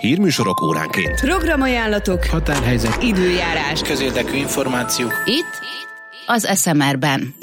Hírműsorok óránként. Programajánlatok, határhelyzet, időjárás, közérdekű információk. Itt az SMR-ben.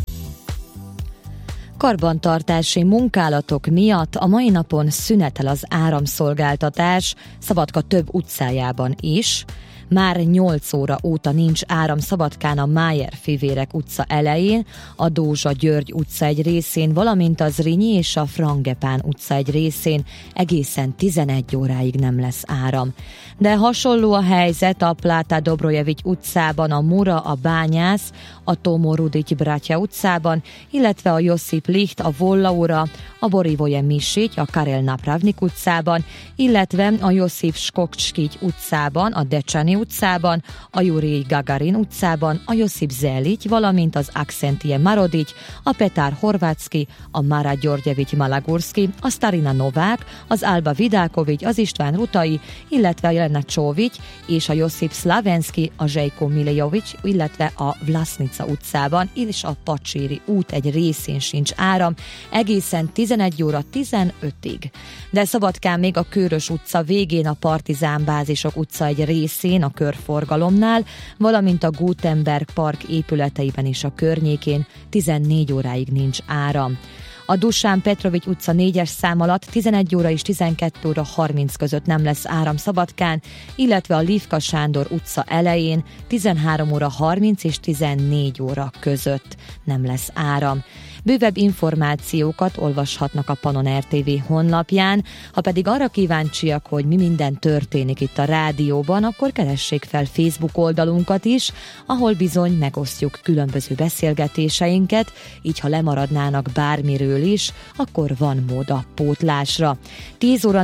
Karbantartási munkálatok miatt a mai napon szünetel az áramszolgáltatás Szabadka több utcájában is. Már 8 óra óta nincs áram Szabadkán a Májer-Fivérek utca elején, a Dózsa-György utca egy részén, valamint az Zrínyi és a Frangepán utca egy részén egészen 11 óráig nem lesz áram. De hasonló a helyzet a Pláta Dobrojevics utcában, a Mura, a Bányász, a Tomo Rudić Bratya utcában, illetve a Josip Licht, a Vollaura, a Borivoje Misić, a Karel Napravnik utcában, illetve a Josip Skokcskić utcában, a Decsani utcában, a Jurij Gagarin utcában, a Josip Zelić, valamint az Aksentije Marodić, a Petar Horvátsky, a Mara Györgyevics Malagurski, a Starina Novák, az Alba Vidákovics, az István Rutai, illetve a Jelena Csóvics és a Josip Szlavensky, a Zsejko Milejovics, illetve a Vlasnica utcában, és a Pacsiri út egy részén sincs áram, egészen 11 óra 15-ig. De Szabadkán még a Kőrös utca végén, a Partizán bázisok utca egy részén, a körforgalomnál, valamint a Gutenberg park épületeiben és a környékén 14 óráig nincs áram. A Dušan Petrović utca 4-es szám alatt 11 óra és 12 óra 30 között nem lesz áram Szabadkán, illetve a Lifka Sándor utca elején 13 óra 30 és 14 óra között nem lesz áram. Bővebb információkat olvashatnak a Panon RTV honlapján, ha pedig arra kíváncsiak, hogy mi minden történik itt a rádióban, akkor keressék fel Facebook oldalunkat is, ahol bizony megosztjuk különböző beszélgetéseinket, így ha lemaradnának bármiről is, akkor van mód a pótlásra. 10 óra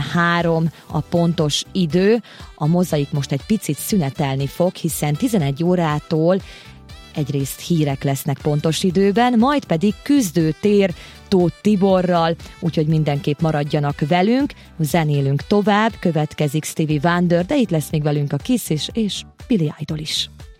43 a pontos idő, a Mozaik most egy picit szünetelni fog, hiszen 11 órától egyrészt hírek lesznek pontos időben, majd pedig küzdőtér Tóth Tiborral, úgyhogy mindenképp maradjanak velünk, zenélünk tovább, következik Stevie Wonder, de itt lesz még velünk a Kiss és Billy Idol is.